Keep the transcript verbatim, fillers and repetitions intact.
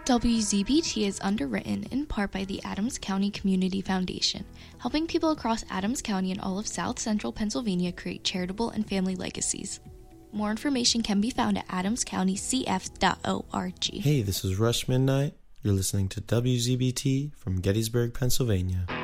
W Z B T is underwritten in part by the Adams County Community Foundation, helping people across Adams County and all of South Central Pennsylvania create charitable and family legacies. More information can be found at adams county c f dot org. Hey, this is Rush Midnight. You're listening to W Z B T from Gettysburg, Pennsylvania.